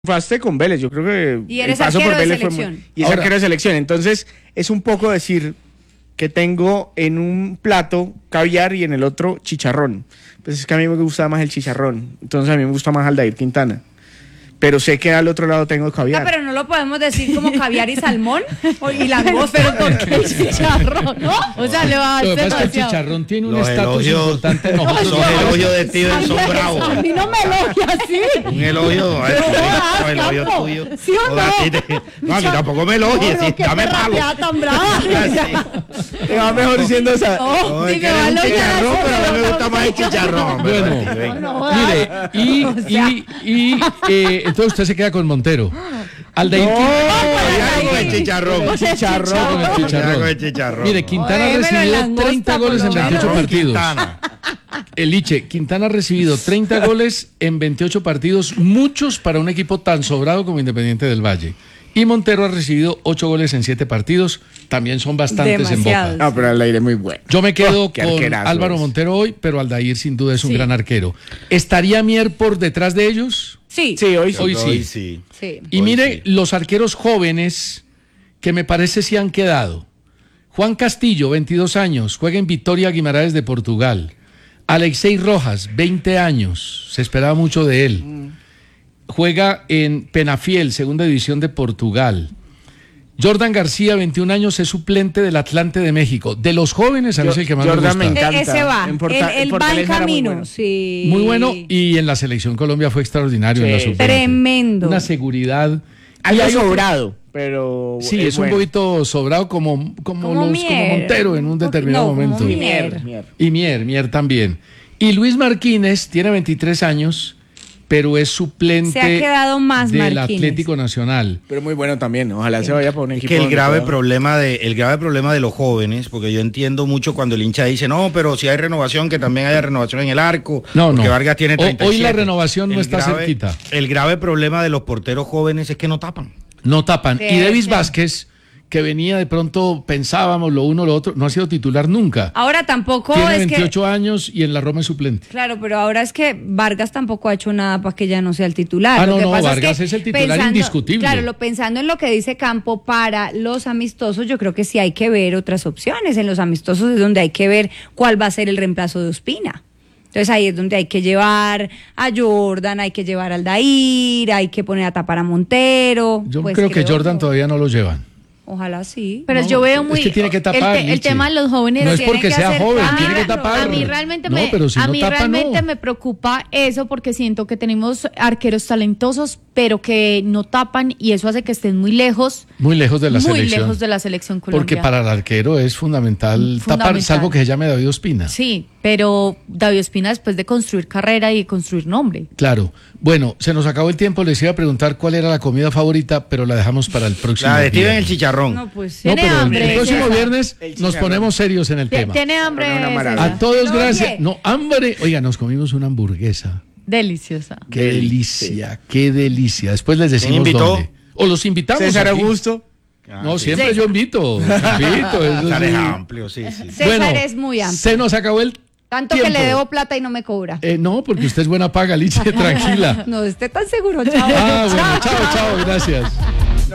Triunfaste con Vélez, yo creo que y eres el paso por arquero de Vélez fue selección. y es arquero de selección. Entonces, es un poco decir que tengo en un plato caviar y en el otro chicharrón. Pues es que a mí me gusta más el chicharrón. Entonces, a mí me gusta más Aldair Quintana. Pero sé que al otro lado tengo caviar. Ah, pero no lo podemos decir como caviar y salmón y langosta, pero ¿por qué el chicharrón? ¿No? O sea, le va a Lo que hacer pasa es que el demasiado. chicharrón tiene un Los estatus elogios- importante en nosotros. Los elogios de Steven son bravos. A mí no me elogia así. Un elogio, No, el elogio Campo. tuyo. ¿Sí o no? A ti no, a mí tampoco me elogies, sí, qué dame palo. perraqueada tan brava. Te va mejor diciendo esa. No, es si que me va a eres un elogiar chicharrón, así, pero a mí me gusta más el chicharrón. Bueno, Steven. mire, entonces usted se queda con Montero. Aldair No, Ya con el chicharrón. Con el chicharrón. con el Ya chicharrón. con el chicharrón. Mire, Quintana ha Démelo en recibido langosta, 30 goles en por lo 28 menos. partidos. Quintana. Eliche, Quintana ha recibido 30 goles en 28 partidos, muchos para un equipo tan sobrado como Independiente del Valle. Y Montero ha recibido 8 goles en 7 partidos, también son bastantes Demasiados. en Boca. No, pero Aldair es muy bueno. Yo me quedo Qué con arquerazo Álvaro es. Montero hoy, pero Aldair sin duda es un Sí. gran arquero. ¿Estaría Mier por detrás de ellos? Sí, Sí, hoy sí. Hoy sí. sí. sí. Y Hoy mire sí. los arqueros jóvenes que me parece sí han quedado. Juan Castillo, 22 años, juega en Vitória Guimarães de Portugal. Alexei Rojas, 20 años, se esperaba mucho de él. Juega en Penafiel, segunda división de Portugal. Jordan García, 21 años, es suplente del Atlante de México. De los jóvenes, a mí es el que más Jordan me me gusta. encanta. Ese va, En él va en Fortaleza era muy camino, bueno. sí. Muy bueno, y en la selección Colombia fue extraordinario en la Sí. sub-20. Tremendo. Una seguridad. Algo Y hay otro- sobrado, pero Sí, es bueno. un poquito sobrado como Como Mier, Montero en un determinado No, como momento. Mier. Y Mier también. Y Luis Marquínez tiene 23 años, pero es suplente Se ha quedado más del Marquínez. Atlético Nacional. Pero muy bueno también. Ojalá se vaya por un Es equipo. que el donde grave pueda- problema de los jóvenes, porque yo entiendo mucho cuando el hincha dice, no, pero si hay renovación, que también haya renovación en el arco, No, porque no. Vargas tiene Hoy 37. la renovación no El está cerquita. El grave problema de los porteros jóvenes es que no tapan. No tapan. Sí, Y Davis sí. Vázquez, que venía de pronto, pensábamos lo uno, lo otro, no ha sido titular nunca. Ahora tampoco Tiene es 28 años y en la Roma es suplente. Claro, pero ahora es que Vargas tampoco ha hecho nada para que ya no sea el titular. Ah, Lo no, que no, pasa Vargas que es el titular indiscutible. Claro, pensando en lo que dice Campo para los amistosos, yo creo que sí hay que ver otras opciones. En los amistosos es donde hay que ver cuál va a ser el reemplazo de Ospina. Entonces ahí es donde hay que llevar a Jordan, hay que llevar a Aldair, hay que poner a tapar a Montero. Yo Pues creo que Jordan yo. todavía no lo llevan. Ojalá sí. Pero No, yo veo es muy... que tiene que tapar, el Lichi. tema de los jóvenes... No es tiene porque que sea hacer joven, cambio. tiene que tapar. A mí realmente, No, pero si a no mí tapa, realmente no. me preocupa eso porque siento que tenemos arqueros talentosos, pero que no tapan y eso hace que estén muy lejos Muy lejos de la muy selección. lejos de la selección Colombia. Porque para el arquero es fundamental tapar, Fundamental. salvo que se llame David Ospina. Sí, pero David Ospina después de construir carrera y de construir nombre. Claro. Bueno, se nos acabó el tiempo. Les iba a preguntar cuál era la comida favorita, pero la dejamos para el próximo La de Steven el viernes. chicharrón. No, pues sí. No, Tiene pero hambre, el próximo César. viernes El nos chicharrón. ponemos serios en el tema. Tiene hambre. Pero una maravilla. César. A todos, No, gracias. oye. No, hambre. Oiga, nos comimos una hamburguesa. Deliciosa. Qué delicia, qué delicia. Después les decimos invitó? dónde. O los invitamos. César aquí. Augusto. No, sí. siempre yo invito. Invito, eso César es sí. amplio, sí, sí. César es muy amplio. Se nos acabó el Tanto tiempo. que le debo plata y no me cobra. No, porque usted es buena paga, Liche, tranquila. No esté tan seguro, chao. Ah, bueno, chao, chao, gracias.